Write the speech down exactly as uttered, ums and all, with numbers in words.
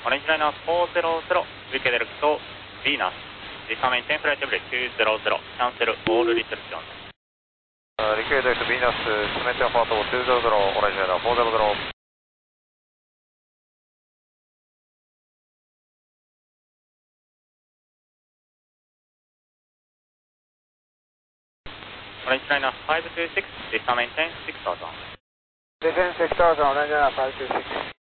Orange Liner four zero zero, V K Delta Venus. This maintain flight level two zero zero, cancel all restrictions. Uh, V K Delta Venus, maintain flight level two zero zero, Orange Liner four zero zero. Orange Liner five two six, this maintain six thousand. Descend six thousand, Orange Liner five two six.